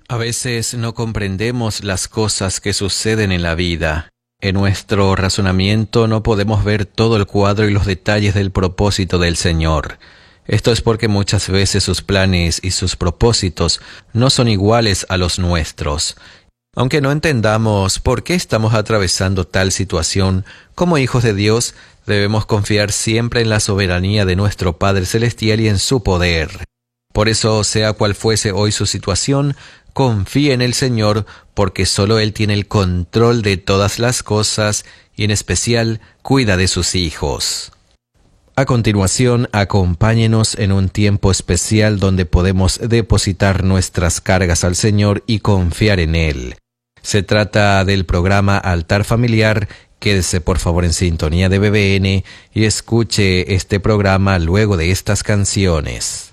A veces no comprendemos las cosas que suceden en la vida. En nuestro razonamiento no podemos ver todo el cuadro y los detalles del propósito del Señor. Esto es porque muchas veces sus planes y sus propósitos no son iguales a los nuestros. Aunque no entendamos por qué estamos atravesando tal situación, como hijos de Dios, debemos confiar siempre en la soberanía de nuestro Padre Celestial y en su poder. Por eso, sea cual fuese hoy su situación, confíe en el Señor, porque solo Él tiene el control de todas las cosas y en especial cuida de sus hijos. A continuación, acompáñenos en un tiempo especial donde podemos depositar nuestras cargas al Señor y confiar en Él. Se trata del programa Altar Familiar. Quédese por favor en sintonía de BBN y escuche este programa luego de estas canciones.